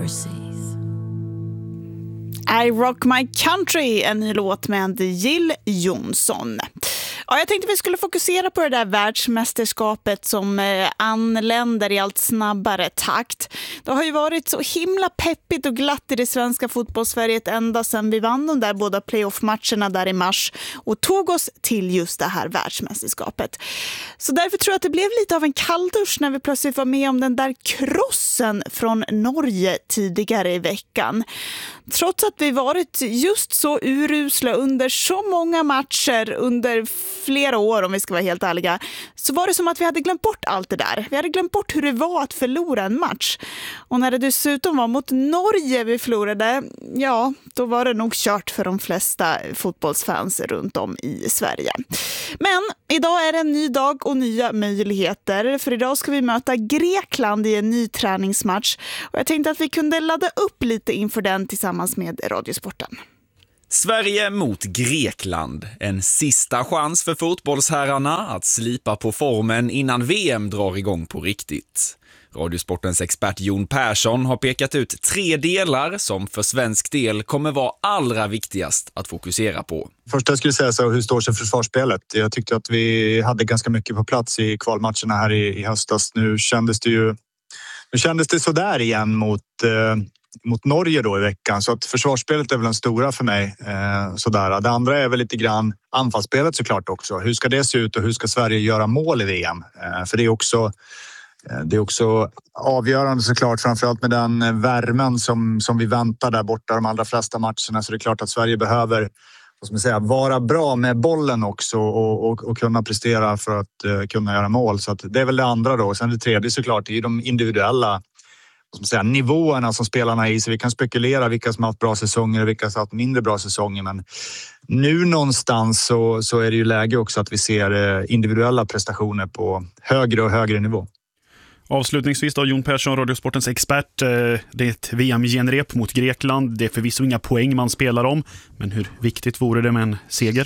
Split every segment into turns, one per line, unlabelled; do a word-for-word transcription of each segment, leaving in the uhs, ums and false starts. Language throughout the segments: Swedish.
overseas.
I Rock My Country, en ny låt med Jill Johnson. Ja, jag tänkte vi skulle fokusera på det där världsmästerskapet som eh, anländer i allt snabbare takt. Det har ju varit så himla peppigt och glatt i det svenska fotbollssverige ända sedan vi vann de där båda playoff-matcherna där i mars och tog oss till just det här världsmästerskapet. Så därför tror jag att det blev lite av en kalldusch när vi plötsligt var med om den där krossen från Norge tidigare i veckan. Trots att vi varit just så urusla under så många matcher under flera år, om vi ska vara helt ärliga, så var det som att vi hade glömt bort allt det där. Vi hade glömt bort hur det var att förlora en match. Och när det dessutom var mot Norge vi förlorade, ja, då var det nog kört för de flesta fotbollsfans runt om i Sverige. Men idag är det en ny dag och nya möjligheter, för idag ska vi möta Grekland i en ny träningsmatch. Och jag tänkte att vi kunde ladda upp lite inför den tillsammans med Radiosporten.
Sverige mot Grekland. En sista chans för fotbollsherrarna att slipa på formen innan V M drar igång på riktigt. Radiosportens expert Jon Persson har pekat ut tre delar som för svensk del kommer vara allra viktigast att fokusera på.
Först jag skulle säga så, hur står sig försvarsspelet? Jag tyckte att vi hade ganska mycket på plats i kvalmatcherna här i, i höstas. Nu kändes det ju nu kändes det så där igen mot eh, mot Norge då i veckan, så att försvarsspelet är väl en stora för mig. Eh, sådär. Det andra är väl lite grann anfallsspelet såklart också. Hur ska det se ut och hur ska Sverige göra mål i V M? Eh, för det är också eh, det är också avgörande såklart, framförallt med den värmen som, som vi väntar där borta de allra flesta matcherna, så det är klart att Sverige behöver, vad ska man säga, vara bra med bollen också och, och, och kunna prestera för att eh, kunna göra mål. Så att det är väl det andra då. Sen det tredje såklart är ju de individuella, som säga, nivåerna som spelarna är i, så vi kan spekulera vilka som har haft bra säsonger och vilka som har haft mindre bra säsonger, men nu någonstans så, så är det ju läge också att vi ser individuella prestationer på högre och högre nivå.
Avslutningsvis då, Jon Persson, Radiosportens expert. Det är ett V M-genrep mot Grekland. Det är förvisso inga poäng man spelar om, men hur viktigt vore det med en seger?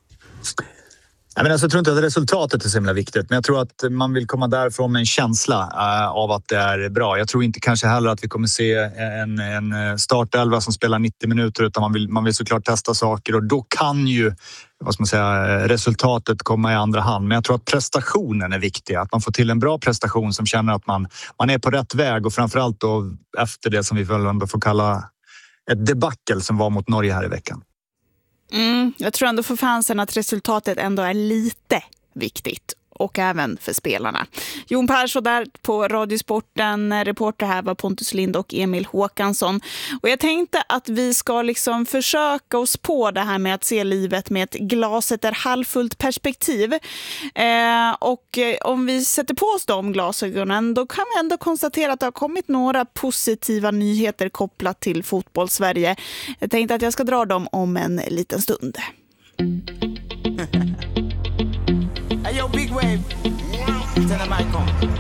Jag, menar, alltså, jag tror inte att resultatet är så himla viktigt, men jag tror att man vill komma därifrån med en känsla uh, av att det är bra. Jag tror inte kanske heller att vi kommer se en, en startelva som spelar nittio minuter, utan man vill, man vill såklart testa saker, och då kan ju, vad ska man säga, resultatet komma i andra hand. Men jag tror att prestationen är viktig, att man får till en bra prestation som känner att man, man är på rätt väg, och framförallt då efter det som vi väl ändå får kalla ett debacle som var mot Norge här i veckan.
Mm, jag tror ändå för fansen att resultatet ändå är lite viktigt. Och även för spelarna. Jon Persson där på Radiosporten. Reporter här var Pontus Lind och Emil Håkansson. Och jag tänkte att vi ska liksom försöka oss på det här med att se livet med ett glaset är halvfullt perspektiv. Eh, och om vi sätter på oss de glasögonen, då kan vi ändå konstatera att det har kommit några positiva nyheter kopplat till fotboll-Sverige. Jag tänkte att jag ska dra dem om en liten stund.
Hey, yo, big wave. Tell them I come.